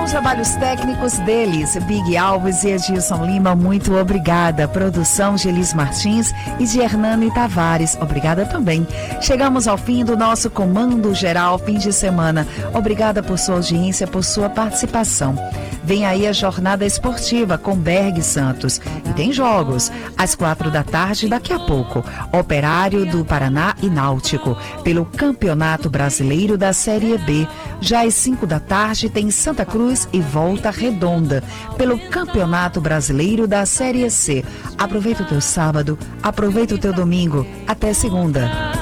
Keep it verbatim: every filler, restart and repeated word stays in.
os trabalhos técnicos deles, Big Alves e Edilson Lima, muito obrigada. Produção de Elis Martins e de Hernani Tavares, obrigada também. Chegamos ao fim do nosso Comando Geral fim de semana. Obrigada por sua audiência, por sua participação. Vem aí a jornada esportiva com Berg Santos. E tem jogos, às quatro da tarde, daqui a pouco. Operário do Paraná e Náutico, pelo Campeonato Brasileiro da Série B. Já às cinco da tarde tem Santa Cruz e Volta Redonda, pelo Campeonato Brasileiro da Série C. Aproveita o teu sábado, aproveita o teu domingo. Até segunda.